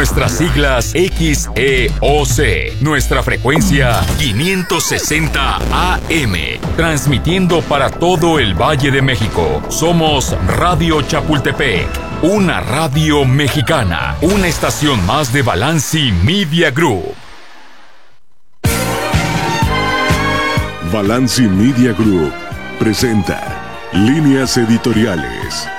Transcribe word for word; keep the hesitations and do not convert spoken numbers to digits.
Nuestras siglas X E O C. Nuestra frecuencia quinientos sesenta A M. Transmitiendo para todo el Valle de México. Somos Radio Chapultepec. Una radio mexicana. Una estación más de Balanci Media Group. Balanci Media Group presenta Líneas Editoriales.